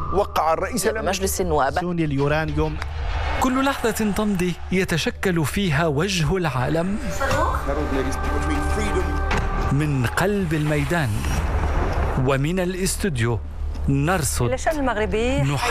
وقع الرئيس مجلس النواب اليورانيوم. كل لحظة تمضي يتشكل فيها وجه العالم من قلب الميدان ومن الاستوديو نرصد